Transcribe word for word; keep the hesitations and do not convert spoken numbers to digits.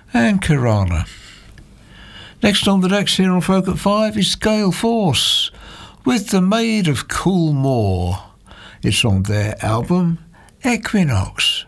and Kirana. Next on the decks here on Folk at Five is Gale Force with The Maid of Coolmore. It's on their album Equinox.